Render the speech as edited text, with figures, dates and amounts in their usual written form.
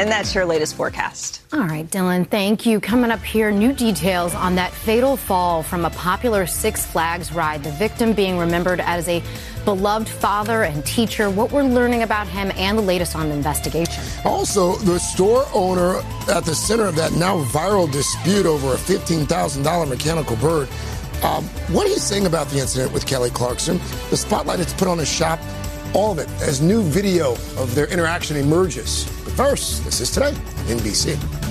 And that's your latest forecast. All right, Dylan, thank you. Coming up here, new details on that fatal fall from a popular Six Flags ride. The victim being remembered as a beloved father and teacher. What we're learning about him and the latest on the investigation. Also, the store owner at the center of that now viral dispute over a $15,000 mechanical bird. What he's saying about the incident with Kelly Clarkson, the spotlight is put on his shop, all of it, as new video of their interaction emerges. But first, this is Today, NBC.